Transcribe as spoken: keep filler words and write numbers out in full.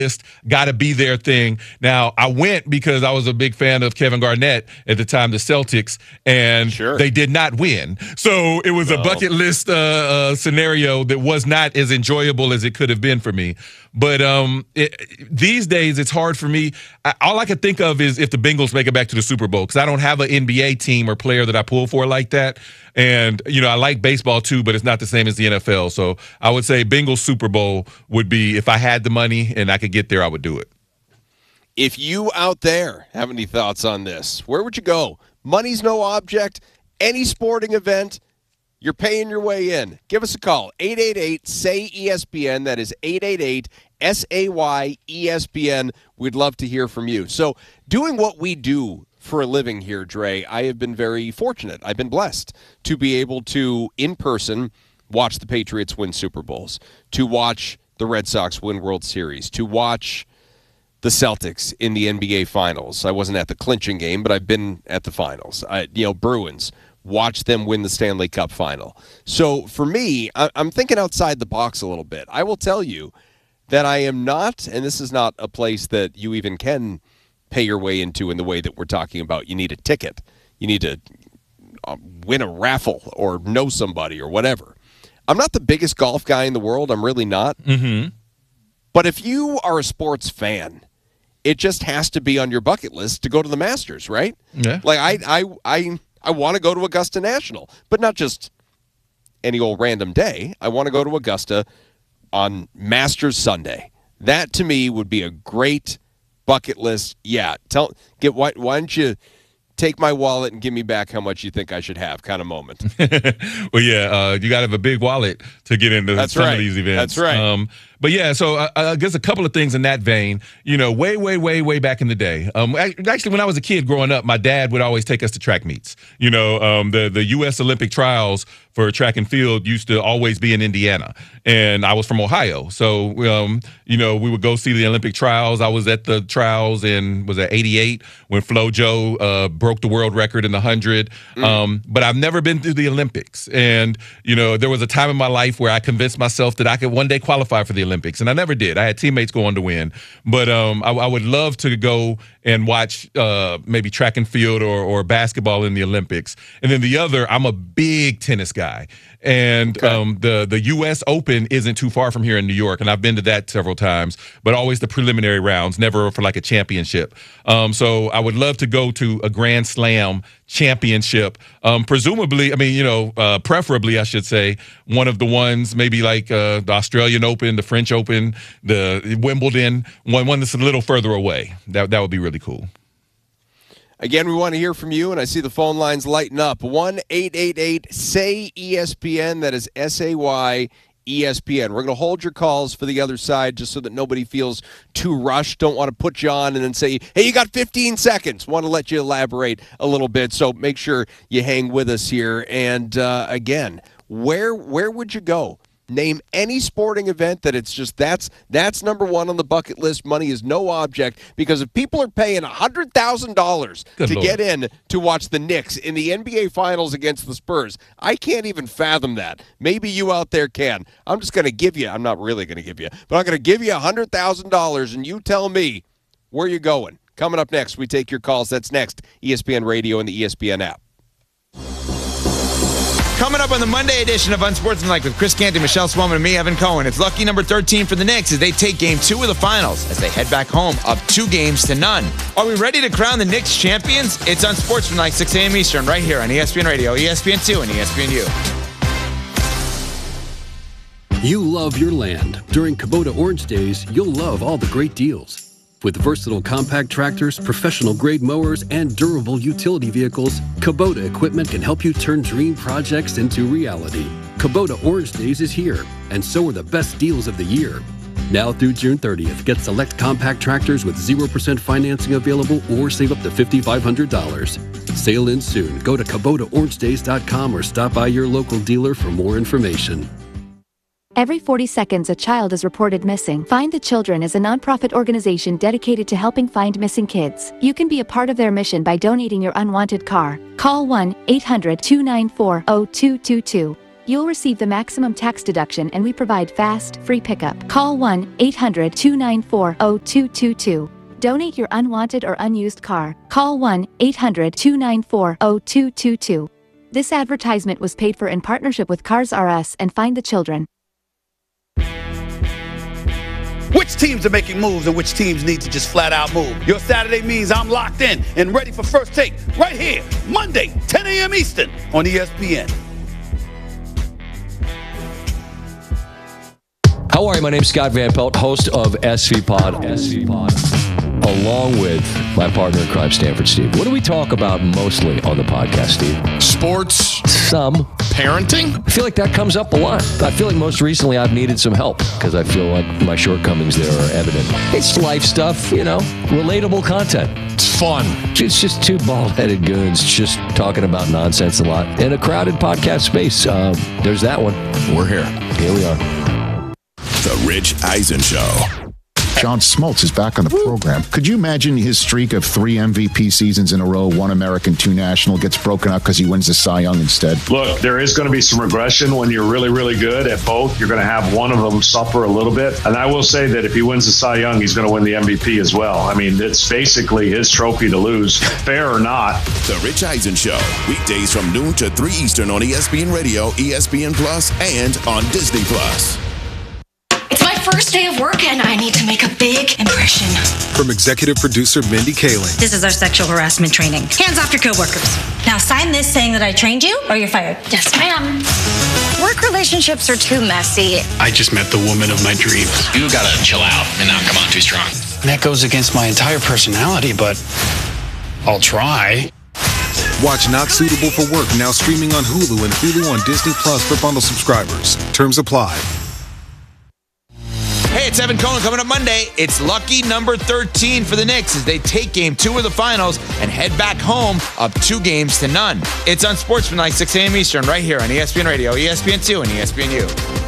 got to be there thing. Now, I went because I was a big fan of Kevin Garnett at the time, the Celtics, and sure. they did not win. So it was no. a bucket list uh, uh, scenario that was not as enjoyable as it could have been for me. But um, it, these days, it's hard for me. I, all I can think of is if the Bengals make it back to the Super Bowl, because I don't have an N B A team or player that I pull for like that. And, you know, I like baseball too, but it's not the same as the N F L. So I would say Bengals Super Bowl would be, if I had the money and I could get there, I would do it. If you out there have any thoughts on this, where would you go? Money's no object. Any sporting event, you're paying your way in. Give us a call. eight eight eight, S A Y, E S P N. That is eight eight eight, S A Y, E S P N. We'd love to hear from you. So doing what we do for a living here, Dre, I have been very fortunate. I've been blessed to be able to, in person, watch the Patriots win Super Bowls, to watch the Red Sox win World Series, to watch the Celtics in the N B A Finals. I wasn't at the clinching game, but I've been at the finals. I, you know, Bruins, watch them win the Stanley Cup final. So for me, I, I'm thinking outside the box a little bit. I will tell you that I am not, and this is not a place that you even can pay your way into in the way that we're talking about. You need a ticket. You need to uh, win a raffle or know somebody or whatever. I'm not the biggest golf guy in the world. I'm really not. Mm-hmm. But if you are a sports fan, it just has to be on your bucket list to go to the Masters, right? Yeah. Like I, I, I, I want to go to Augusta National, but not just any old random day. I want to go to Augusta on Masters Sunday. That to me would be a great bucket list. Yeah. Tell get why, why don't you take my wallet and give me back how much you think I should have kind of moment. Well, yeah, uh, you got to have a big wallet to get into That's some right. of these events. That's right. Um, but yeah, so I, I guess a couple of things in that vein, you know, way, way, way, way back in the day. Um, actually, when I was a kid growing up, my dad would always take us to track meets. You know, um, the, the U S Olympic trials for track and field used to always be in Indiana. And I was from Ohio. So, um, you know, we would go see the Olympic trials. I was at the trials in, was it eighty-eight, when FloJo uh, broke the world record in the one hundred. Mm. Um, but I've never been to the Olympics. And, you know, there was a time in my life where I convinced myself that I could one day qualify for the Olympics. And I never did. I had teammates going to win. But um, I, I would love to go and watch uh, maybe track and field or, or basketball in the Olympics. And then the other, I'm a big tennis guy. And okay. um, the, the U S Open isn't too far from here in New York, and I've been to that several times, but always the preliminary rounds, never for like a championship. Um, so I would love to go to a Grand Slam championship, um, presumably, I mean, you know, uh, preferably, I should say, one of the ones, maybe like uh, the Australian Open, the French Open, the Wimbledon, one, one that's a little further away. That, that would be really cool. Again, we want to hear from you, and I see the phone lines lighting up. one eight eight eight, S A Y, E S P N. That is S A Y, E S P N. We're going to hold your calls for the other side just so that nobody feels too rushed. Don't want to put you on and then say, hey, you got fifteen seconds. Want to let you elaborate a little bit, so make sure you hang with us here. And, uh, again, where where would you go? Name any sporting event that it's just that's that's number one on the bucket list. Money is no object, because if people are paying one hundred thousand dollars to Lord. get in to watch the Knicks in the N B A Finals against the Spurs, I can't even fathom that. Maybe you out there can. I'm just going to give you, I'm not really going to give you, but I'm going to give you one hundred thousand dollars, and you tell me where you're going. Coming up next, we take your calls. That's next, E S P N Radio and the E S P N app. Coming up on the Monday edition of Unsportsmanlike with Chris Canty, Michelle Swellman, and me, Evan Cohen. It's lucky number thirteen for the Knicks as they take game two of the finals as they head back home up two games to none. Are we ready to crown the Knicks champions? It's Unsportsmanlike, six a.m. Eastern, right here on E S P N Radio, E S P N two, and E S P N U. You love your land. During Kubota Orange Days, you'll love all the great deals. With versatile compact tractors, professional-grade mowers, and durable utility vehicles, Kubota equipment can help you turn dream projects into reality. Kubota Orange Days is here, and so are the best deals of the year. Now through June thirtieth, get select compact tractors with zero percent financing available or save up to five thousand five hundred dollars. Sail in soon. Go to Kubota Orange Days dot com or stop by your local dealer for more information. Every forty seconds, a child is reported missing. Find the Children is a nonprofit organization dedicated to helping find missing kids. You can be a part of their mission by donating your unwanted car. Call one eight hundred two nine four zero two two two. You'll receive the maximum tax deduction, and we provide fast, free pickup. Call one eight hundred two nine four zero two two two. Donate your unwanted or unused car. Call one eight hundred two nine four zero two two two. This advertisement was paid for in partnership with Cars R Us and Find the Children. Which teams are making moves and which teams need to just flat out move? Your Saturday means I'm locked in and ready for First Take right here, Monday, ten a.m. Eastern on E S P N. How are you? My name's Scott Van Pelt, host of S V Pod, S V Pod, along with my partner in crime, Stanford Steve. What do we talk about mostly on the podcast, Steve? Sports. Some. Parenting? I feel like that comes up a lot. I feel like most recently I've needed some help because I feel like my shortcomings there are evident. It's life stuff, you know, relatable content. It's fun. It's just two bald-headed goons just talking about nonsense a lot in a crowded podcast space. Um, there's that one. We're here. Here we are. The Rich Eisen Show. John Smoltz is back on the program. Could you imagine his streak of three M V P seasons in a row, one American, two national, gets broken up because he wins the Cy Young instead? Look, there is going to be some regression when you're really, really good at both. You're going to have one of them suffer a little bit. And I will say that if he wins the Cy Young, he's going to win the M V P as well. I mean, it's basically his trophy to lose, fair or not. The Rich Eisen Show, weekdays from noon to three Eastern on E S P N Radio, E S P N Plus, and on Disney Plus. It's my first day of work, and I need to make a big impression. From executive producer Mindy Kaling. This is our sexual harassment training. Hands off your coworkers. Now sign this saying that I trained you, or you're fired. Yes, ma'am. Work relationships are too messy. I just met the woman of my dreams. You gotta chill out and not come on too strong. That goes against my entire personality, but I'll try. Watch Not Suitable for Work now streaming on Hulu and Hulu on Disney Plus for bundle subscribers. Terms apply. Hey, it's Evan Cohen coming up Monday. It's lucky number thirteen for the Knicks as they take game two of the finals and head back home up two games to none. It's on Sportsmanlike, six a.m. Eastern, right here on E S P N Radio, E S P N two, and E S P N U.